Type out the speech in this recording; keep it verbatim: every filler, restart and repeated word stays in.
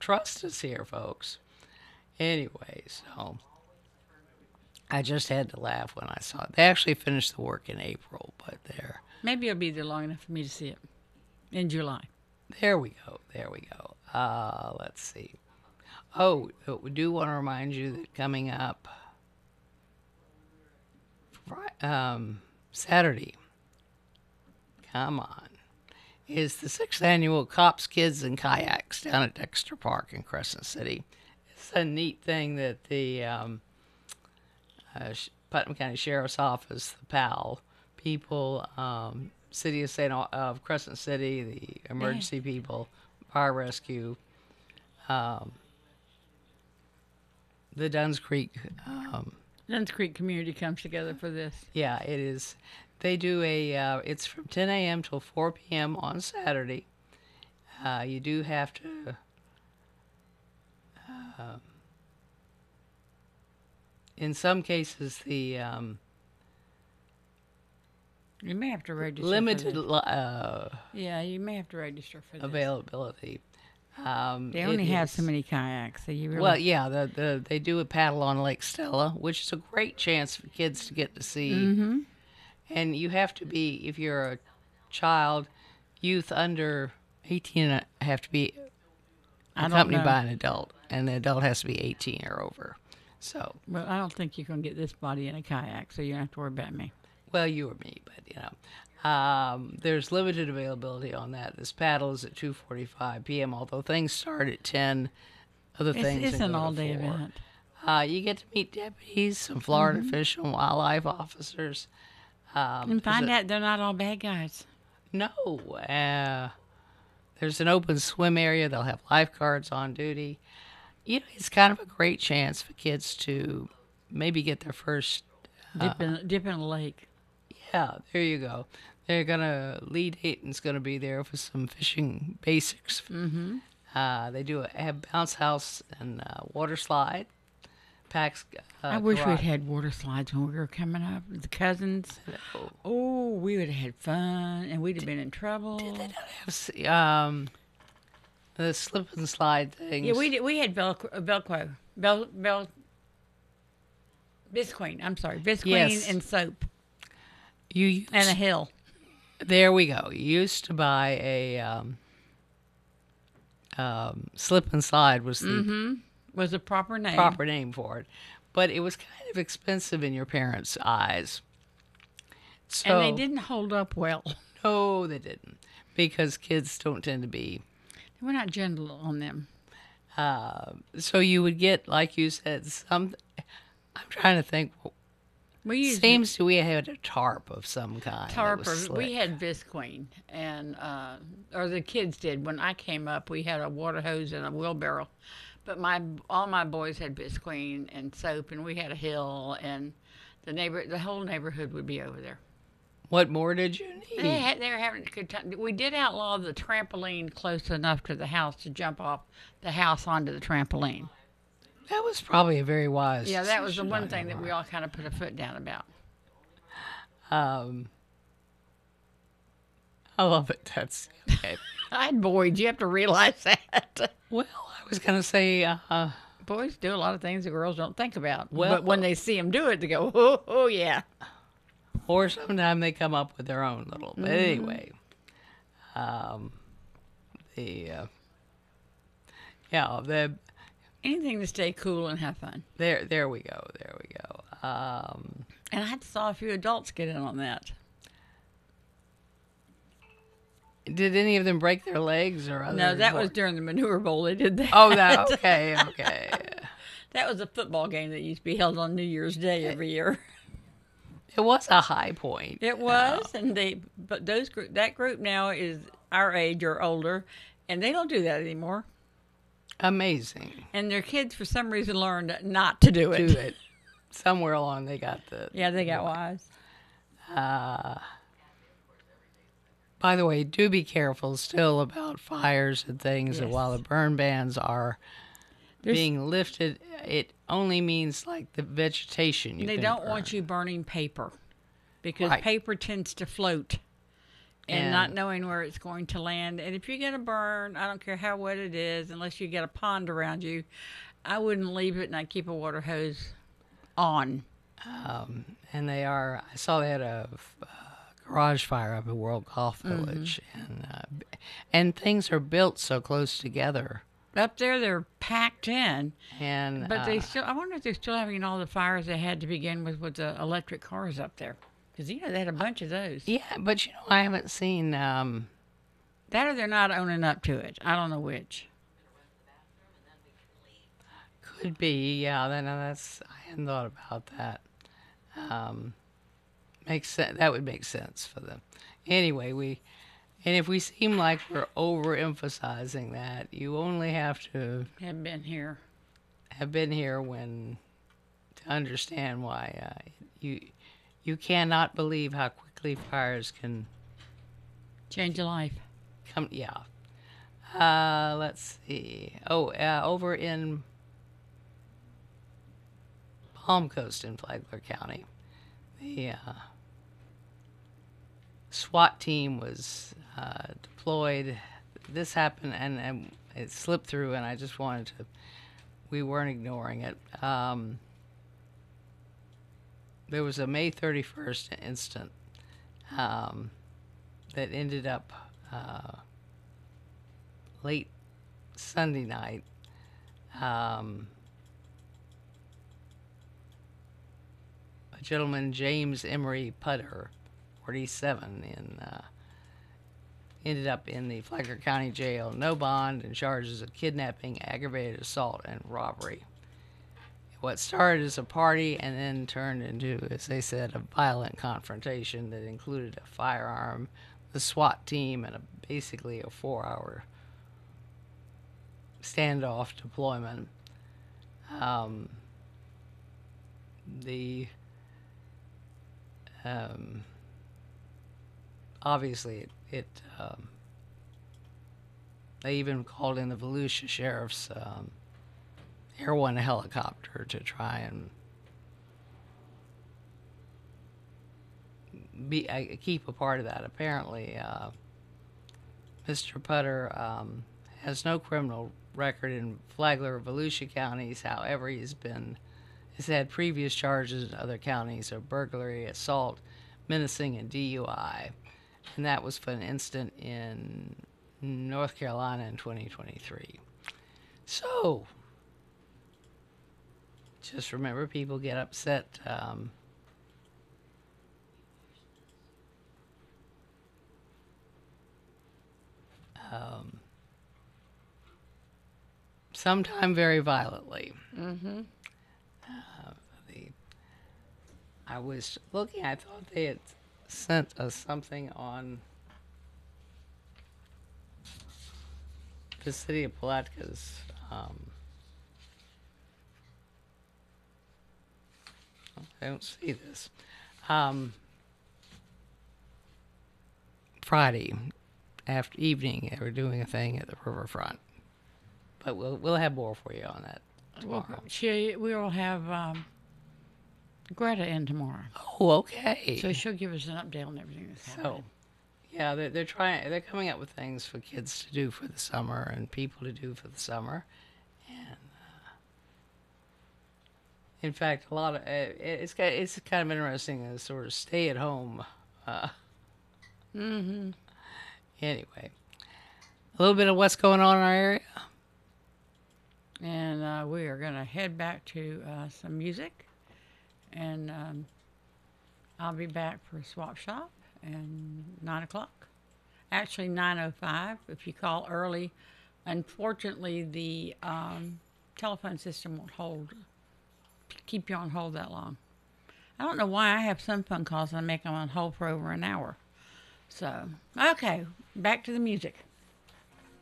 trust us here, folks. Anyway, so I just had to laugh when I saw it. They actually finished the work in April, but there, Maybe it'll be there long enough for me to see it in July. there we go. There we go. Uh, let's see. Oh, we do want to remind you that coming up Fri- um, Saturday, come on, is the sixth annual Cops, Kids, and Kayaks down at Dexter Park in Crescent City. It's a neat thing that the um, uh, Putnam County Sheriff's Office, the P A L people, um, City of Saint of Crescent City, the emergency people, fire rescue, um, the Duns Creek. Um, Duns Creek community comes together for this. yeah, it is. They do a. Uh, it's from ten a.m. till four p.m. on Saturday. Uh, you do have to. Uh, in some cases, the um, You may have to register. limited For this. li- uh, Yeah, you may have to register for this. availability. Um, They it only have is- so many kayaks, so you really. Well, yeah, the, the they do a paddle on Lake Stella, which is a great chance for kids to get to see. Mm-hmm. And you have to be, if you're a child, youth under eighteen, uh, have to be I don't accompanied know. by an adult, and the adult has to be eighteen or over. So, Well, I don't think you can get this body in a kayak, so you don't have to worry about me. well, you or me, but you know, um, there's limited availability on that. This paddle is at two forty-five p.m. Although things start at ten. Other It's, things it's and an go to all-day four. event. Uh, you get to meet deputies, some Florida Mm-hmm. fish and wildlife officers. Um, And find there's out they're not all bad guys. a- No. Uh, there's an open swim area. They'll have lifeguards on duty. You know, it's kind of a great chance for kids to maybe get their first. Dip in, dip in a lake. Yeah, there you go. They're gonna lead Hayton's gonna be there for some fishing basics. Mm-hmm. Uh, they do a, have bounce house and uh, water slide. Packs. Uh, I wish we'd garage- had water slides when we were coming up. The cousins. Oh, Oh, we would have had fun, and we'd have been in trouble. They don't have s- um, the slip and slide things. Yeah, we did, we had Velcro, uh, Velcro, Vel, Vel, Visqueen. I'm sorry, Visqueen Yes. and soap You used, and a hill. there we go. You used to buy a um, um, slip and slide was the Mm-hmm. Was the proper name. proper name for it, but it was kind of expensive in your parents' eyes. So And they didn't hold up well. no, they didn't, because kids don't tend to be. We're not gentle on them. Uh, so you would get, like you said, some. I'm trying to think. We used Seems to we had a tarp of some kind. that tarp. was Or, slick. we had Visqueen, and uh, or the kids did. When I came up, we had a water hose and a wheelbarrow. But my all my boys had Visqueen and soap, and we had a hill, and the neighbor, the whole neighborhood would be over there. What more did you need? They had, they were having a good time. We did outlaw the trampoline close enough to the house to jump off the house onto the trampoline. That was probably a very wise. Yeah, that was the decision one on thing your that we all kind of put a foot down about. part. Um, I love it. That's okay. I had boys. You have to realize that. Well, I was gonna say, uh, Boys do a lot of things that girls don't think about. Well- but when they see them do it, they go, oh, oh yeah. or sometime they come up with their own little. But Mm-hmm. anyway, um, the uh, yeah, the Anything to stay cool and have fun. there, there we go, there we go. Um, And I saw a few adults get in on that. did any of them break their legs or other? No, that was during the manure bowl. They did that. Oh, that okay, okay. That was a football game that used to be held on New Year's Day every year. It was a high point. It was, and they but those group that group now is our age or older, and they don't do that anymore. Amazing. And their kids, for some reason, learned not to do it. Do it. Somewhere along they got the. Yeah, they got wise. Uh, by the way, do be careful still about fires and things. And Yes. while the burn bans are There's- being lifted, it only means like the vegetation. You They can don't burn. want you burning paper because Right. paper tends to float and not knowing where it's going to land. And if you get a burn, I don't care how wet it is, unless you get a pond around you, I wouldn't leave it and I'd keep a water hose on. Um, and they are, I saw they had a uh, garage fire up at World Golf Village, mm-hmm. and uh, and things are built so close together. Up there, they're packed in, and but uh, they still. I wonder if they're still having all the fires they had to begin with with the electric cars up there, because you know they had a bunch of those. Yeah, but you know I haven't seen um, that, or they're not owning up to it. I don't know which. Could be, yeah. Then that's I hadn't thought about that. Um, makes sense. That would make sense for them. Anyway, we, and if we seem like we're overemphasizing that, you only have to have been here, have been here when to understand why uh, you you cannot believe how quickly fires can change a life. Come, yeah. Uh, let's see. Oh, uh, over in Palm Coast in Flagler County, the uh, SWAT team was uh, deployed. This happened, and, and it slipped through, and I just wanted to, we weren't ignoring it. Um, there was a May thirty-first incident um, that ended up uh, late Sunday night. Um, Gentleman James Emery Putter, forty-seven, in, uh, ended up in the Flagler County Jail, no bond, and charges of kidnapping, aggravated assault, and robbery. What started as a party and then turned into, as they said, a violent confrontation that included a firearm, the SWAT team, and a, basically a four-hour standoff deployment. Um, the Um, obviously, it, it um, they even called in the Volusia Sheriff's um, Air One helicopter to try and be uh, keep a part of that. Apparently, uh, Mister Putter um, has no criminal record in Flagler or Volusia counties. However, he's been He's had previous charges in other counties of burglary, assault, menacing, and D U I. And that was for an incident in North Carolina in twenty twenty-three. So, just remember, people get upset. Um, um, sometime very violently. Mm-hmm. I was looking, I thought they had sent us something on the city of Palatkas. Um, I don't see this. Um, Friday after evening, they were doing a thing at the riverfront. But we'll we'll have more for you on that tomorrow. Well, she, we will have um, Greta in tomorrow. Oh, okay. So she'll give us an update on everything that's happening. So, yeah, they're they're trying. They're coming up with things for kids to do for the summer and people to do for the summer, and uh, in fact, a lot of uh, it's it's kind of interesting to sort of stay at home. Uh, mm-hmm. Anyway, a little bit of what's going on in our area. And uh, we are going to head back to uh, some music. And um, I'll be back for Swap Shop and nine o'clock. Actually, nine oh five if you call early. Unfortunately, the um, telephone system won't hold, keep you on hold that long. I don't know why I have some phone calls and I make them on hold for over an hour. So, okay, back to the music.